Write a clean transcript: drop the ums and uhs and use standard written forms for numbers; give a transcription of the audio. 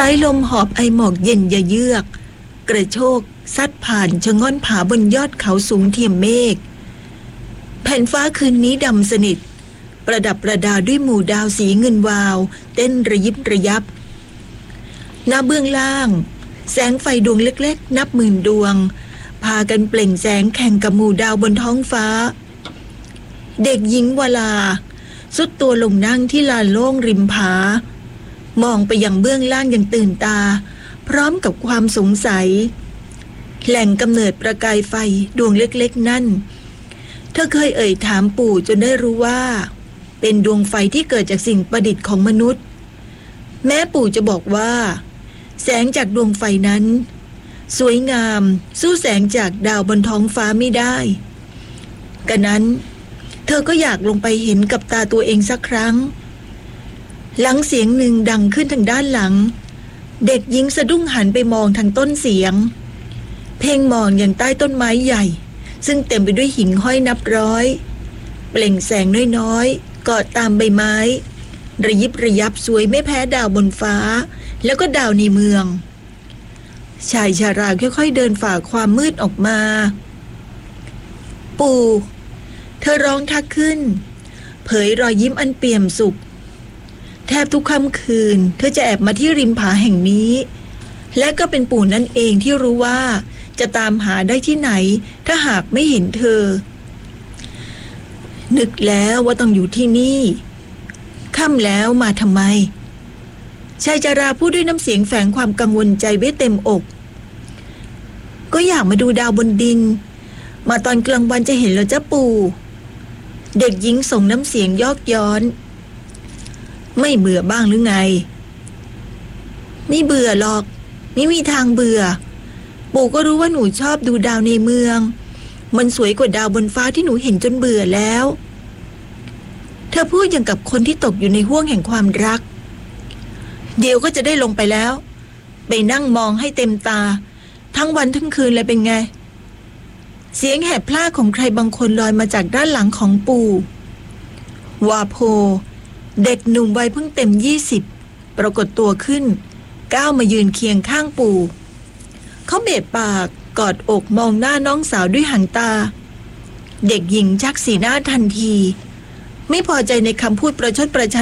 ายลมหอบไอหมอกเย็นยะเยือกกระโชกซัดผ่านชะง่อนผาบนยอดเขาสูงเทียมเมฆแผ่นฟ้าคืนนี้ดำสนิทประดับประดาด้วยหมู่ดาวสีเงินวาวเต้นระยิบระยับณเบื้องล่างแสงไฟดวงเล็กๆนับหมื่นดวงพากันเปล่งแสงแข่งกับหมู่ดาวบนท้องฟ้าเด็กหญิงวลาสุดตัวลงนั่งที่ลานโล่งริมผามองไปยังเบื้องล่างอย่างตื่นตาพร้อมกับความสงสัยแหล่งกำเนิดประกายไฟดวงเล็กๆนั่นเธอเคยเอ่ยถามปู่จนได้รู้ว่าเป็นดวงไฟที่เกิดจากสิ่งประดิษฐ์ของมนุษย์แม้ปู่จะบอกว่าแสงจากดวงไฟนั้นสวยงามสู้แสงจากดาวบนท้องฟ้าไม่ได้กะนั้นเธอก็อยากลงไปเห็นกับตาตัวเองสักครั้งหลังเสียงหนึ่งดังขึ้นทางด้านหลังเด็กหญิงสะดุ้งหันไปมองทางต้นเสียงเพ่งมองอย่างใต้ต้นไม้ใหญ่ซึ่งเต็มไปด้วยหิ่งห้อยนับร้อยเปล่งแสงน้อยๆกอดตามใบไม้ระยิบระยับสวยไม่แพ้ดาวบนฟ้าแล้วก็ดาวในเมืองชายชาราค่อยๆเดินฝ่าความมืดออกมาปู่เธอร้องทักขึ้นเผยรอยยิ้มอันเปี่ยมสุขแทบทุกค่ำคืนเธอจะแอบมาที่ริมผาแห่งนี้และก็เป็นปู่นั่นเองที่รู้ว่าจะตามหาได้ที่ไหนถ้าหากไม่เห็นเธอนึกแล้วว่าต้องอยู่ที่นี่ค่ำแล้วมาทำไมชายชาราพูดด้วยน้ำเสียงแฝงความกังวลใจไว้เต็มอกก็อยากมาดูดาวบนดินมาตอนกลางวันจะเห็นแล้วจ้ะปู่เด็กหญิงส่งน้ำเสียงยอกย้อนไม่เบื่อบ้างหรือไงไม่เบื่อหรอกไม่มีทางเบื่อปู่ก็รู้ว่าหนูชอบดูดาวในเมืองมันสวยกว่าดาวบนฟ้าที่หนูเห็นจนเบื่อแล้วเธอพูดอย่างกับคนที่ตกอยู่ในห้วงแห่งความรักเดี๋ยวก็จะได้ลงไปแล้วไปนั่งมองให้เต็มตาทั้งวันทั้งคืนเลยเป็นไงเสียงแหบพลาดของใครบางคนลอยมาจากด้านหลังของปู่วาโพเด็กหนุ่มวัยเพิ่งเต็ม20ปรากฏตัวขึ้นก้าวมายืนเคียงข้างปู่เขาเบะปากกอดอกมองหน้าน้องสาวด้วยหางตาเด็กหญิงชักสีหน้าทันทีไม่พอใจในคำพูดประชดประชัน